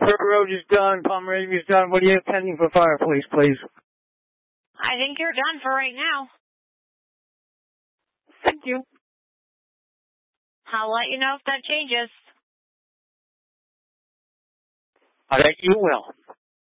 River Road is done. Pomeranian is done. What do you have pending for fireplace, please? I think you're done for right now. Thank you. I'll let you know if that changes. I bet you will.